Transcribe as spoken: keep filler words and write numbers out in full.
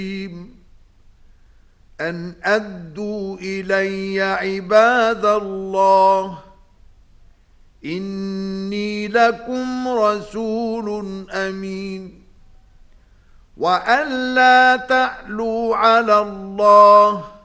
أن أدوا إلي عباد الله إني لكم رسول أمين وأن لا تعلوا على الله